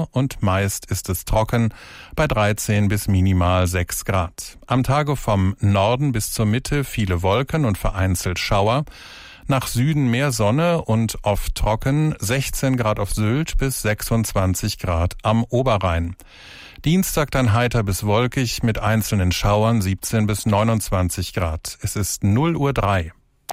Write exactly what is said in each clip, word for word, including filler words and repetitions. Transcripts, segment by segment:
Schauer und meist ist es trocken bei dreizehn bis minimal sechs Grad. Am Tage vom Norden bis zur Mitte viele Wolken und vereinzelt Schauer. Nach Süden mehr Sonne und oft trocken, sechzehn Grad auf Sylt bis sechsundzwanzig Grad am Oberrhein. Dienstag dann heiter bis wolkig mit einzelnen Schauern, siebzehn bis neunundzwanzig Grad. Es ist null Uhr drei.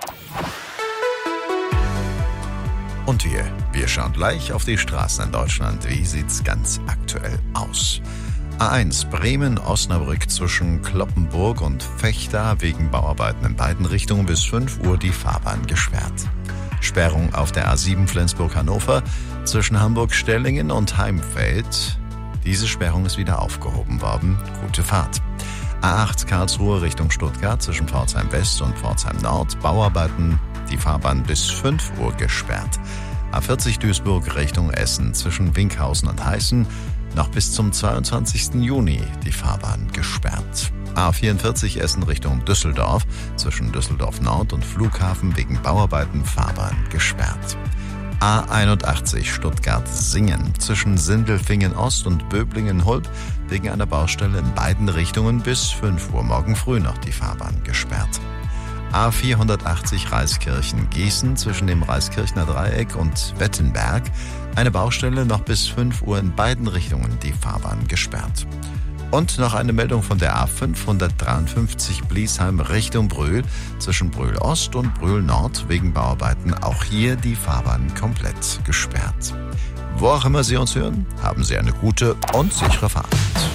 Und wir, wir schauen gleich auf die Straßen in Deutschland. Wie sieht's ganz aktuell aus? A eins Bremen, Osnabrück zwischen Cloppenburg und Vechta wegen Bauarbeiten in beiden Richtungen bis fünf Uhr die Fahrbahn gesperrt. Sperrung auf der A sieben Flensburg-Hannover zwischen Hamburg-Stellingen und Heimfeld. Diese Sperrung ist wieder aufgehoben worden. Gute Fahrt. A acht Karlsruhe Richtung Stuttgart zwischen Pforzheim West und Pforzheim Nord. Bauarbeiten, die Fahrbahn bis fünf Uhr gesperrt. A vierzig Duisburg Richtung Essen zwischen Winkhausen und Heißen. Noch bis zum zweiundzwanzigsten Juni die Fahrbahn gesperrt. A vierundvierzig Essen Richtung Düsseldorf zwischen Düsseldorf Nord und Flughafen wegen Bauarbeiten Fahrbahn gesperrt. A einundachtzig Stuttgart-Singen zwischen Sindelfingen Ost und Böblingen-Hulb wegen einer Baustelle in beiden Richtungen bis fünf Uhr morgen früh noch die Fahrbahn gesperrt. A vierhundertachtzig Reiskirchen-Gießen zwischen dem Reiskirchner Dreieck und Wettenberg. Eine Baustelle noch bis fünf Uhr in beiden Richtungen die Fahrbahn gesperrt. Und noch eine Meldung von der A fünfhundertdreiundfünfzig Bliesheim Richtung Brühl zwischen Brühl Ost und Brühl Nord wegen Bauarbeiten auch hier die Fahrbahn komplett gesperrt. Wo auch immer Sie uns hören, haben Sie eine gute und sichere Fahrt.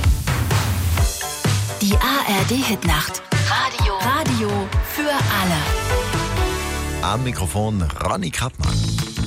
Die A R D-Hitnacht. Radio. Radio für alle. Am Mikrofon Ronny Krappmann.